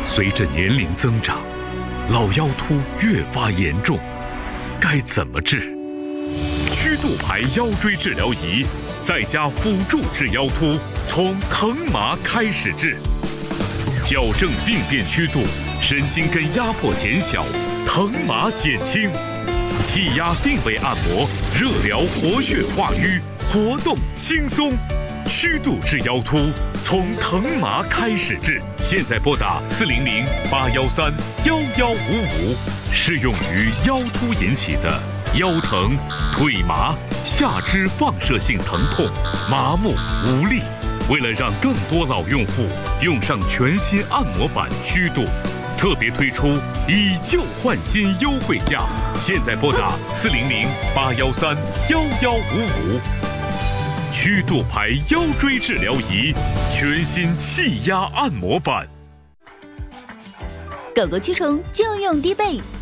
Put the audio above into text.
随着年龄增长，老腰突越发严重，该怎么治？曲度牌腰椎治疗仪，再加辅助治腰突，从疼麻开始治，矫正病变曲度，神经根压迫减小，疼麻减轻，气压定位按摩，热疗活血化瘀，活动轻松。曲度治腰突，从疼麻开始治。现在拨打400-813-1155，适用于腰突引起的腰疼、腿麻、下肢放射性疼痛、麻木无力。为了让更多老用户用上全新按摩版曲度，特别推出以旧换新优惠价。现在拨打400-813-1155。曲度牌腰椎治疗仪，全新气压按摩版。 狗狗驱虫就用低倍，